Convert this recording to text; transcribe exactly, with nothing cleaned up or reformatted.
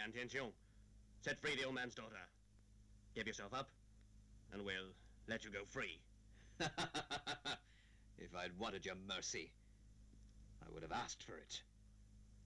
Yan Tianqiong. Set free the old man's daughter. Give yourself up, and we'll let you go free. If I'd wanted your mercy, I would have asked for it.